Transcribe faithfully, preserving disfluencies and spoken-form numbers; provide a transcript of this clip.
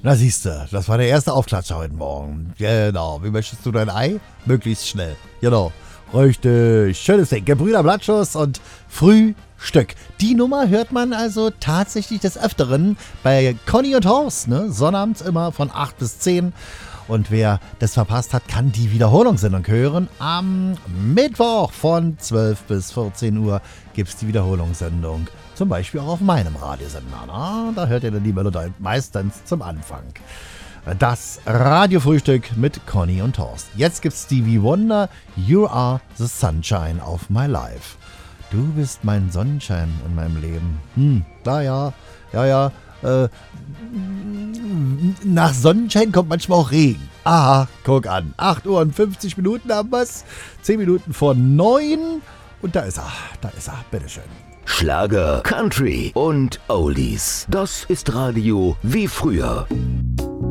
Na siehste, das war der erste Aufklatscher heute Morgen. Genau, wie möchtest du dein Ei? Möglichst schnell. Genau, richtig. Schönes Ding. Gebrüder Blattschuss und Frühstück. Die Nummer hört man also tatsächlich des Öfteren bei Conny und Horst, ne? Sonnabends immer von acht bis zehn. Und wer das verpasst hat, kann die Wiederholungssendung hören. Am Mittwoch von zwölf bis vierzehn Uhr gibt es die Wiederholungssendung. Zum Beispiel auch auf meinem Radiosender. Na? Da hört ihr dann die Melodie meistens zum Anfang. Das Radiofrühstück mit Conny und Horst. Jetzt gibt's Stevie Wonder, You Are the Sunshine of My Life. Du bist mein Sonnenschein in meinem Leben. Hm, na ja, ja, ja. Äh, nach Sonnenschein kommt manchmal auch Regen. Aha, guck an. acht Uhr und fünfzig Minuten haben wir's. zehn Minuten vor neun. Und da ist er, da ist er. Bitteschön. Schlager, Country und Oldies. Das ist Radio wie früher.